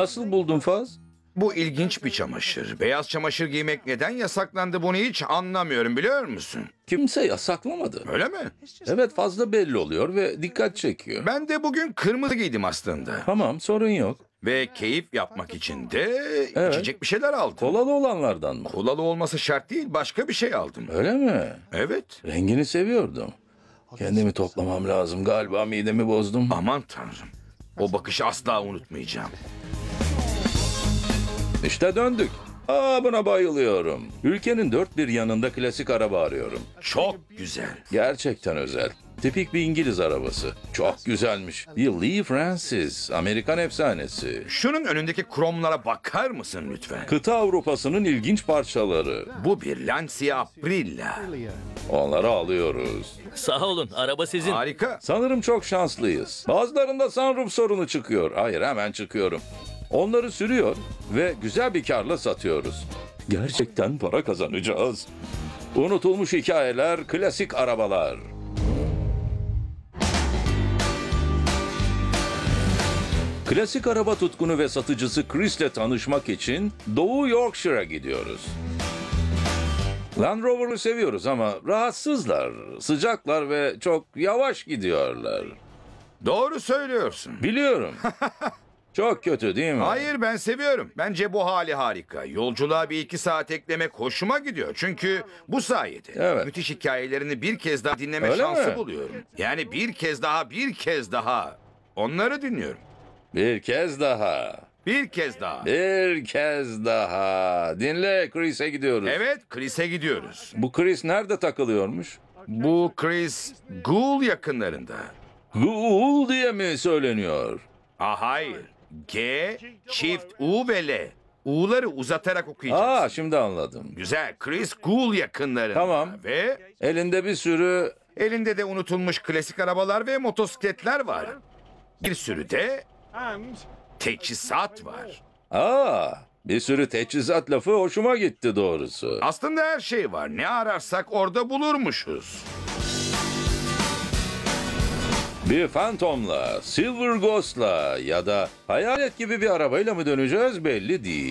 Nasıl buldun Faz? Bu ilginç bir çamaşır. Beyaz çamaşır giymek neden yasaklandı bunu hiç anlamıyorum biliyor musun? Kimse yasaklamadı. Öyle mi? Evet, fazla belli oluyor ve dikkat çekiyor. Ben de bugün kırmızı giydim aslında. Tamam, sorun yok. Ve keyif yapmak için de Evet. içecek bir şeyler aldım. Kolalı olanlardan mı? Kolalı olması şart değil, başka bir şey aldım. Öyle mi? Evet. Rengini seviyordum. Kendimi toplamam lazım. Galiba midemi bozdum. Aman tanrım. O bakışı asla unutmayacağım. İşte döndük. Buna bayılıyorum. Ülkenin dört bir yanında klasik araba arıyorum. Çok güzel. Gerçekten özel. Tipik bir İngiliz arabası. Çok güzelmiş. Bir Lee Francis, Amerikan efsanesi. Şunun önündeki kromlara bakar mısın lütfen? Kıta Avrupa'sının ilginç parçaları. Bu bir Lancia Aprilia. Onları alıyoruz. Sağ olun, araba sizin. Harika. Sanırım çok şanslıyız. Bazılarında sunroof sorunu çıkıyor. Hayır, hemen çıkıyorum. Onları sürüyor ve güzel bir karla satıyoruz. Gerçekten para kazanacağız. Unutulmuş hikayeler, klasik arabalar. Klasik araba tutkunu ve satıcısı Chris'le tanışmak için Doğu Yorkshire'a gidiyoruz. Land Rover'ı seviyoruz ama rahatsızlar, sıcaklar ve çok yavaş gidiyorlar. Doğru söylüyorsun. Biliyorum. Çok kötü değil mi? Hayır ben seviyorum. Bence bu hali harika. Yolculuğa bir iki saat eklemek hoşuma gidiyor. Çünkü bu sayede Evet. müthiş hikayelerini bir kez daha dinleme Öyle şansı mi? buluyorum. Yani bir kez daha onları dinliyorum. Bir kez daha. Bir kez daha. Bir kez daha. Dinle, Chris'e gidiyoruz. Evet Chris'e gidiyoruz. Bu Chris nerede takılıyormuş? Bu Chris Gould yakınlarında. Gould diye mi söyleniyor? Hayır. G, çift U ve L. U'ları uzatarak okuyacaksın. Şimdi anladım. Güzel. Chris Gould yakınlarında. Tamam. Ve Elinde bir sürü... elinde de unutulmuş klasik arabalar ve motosikletler var. Bir sürü de teçhizat var. Bir sürü teçhizat lafı hoşuma gitti doğrusu. Aslında her şey var. Ne ararsak orada bulurmuşuz. Bir Phantom'la, Silver Ghost'la ya da hayalet gibi bir arabayla mı döneceğiz belli değil.